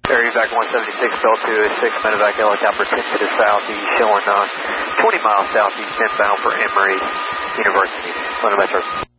Area Vac 176, Bell 206, medevac helicopter 10 to the southeast, showing 20 miles southeast, inbound for Emory University. Metro.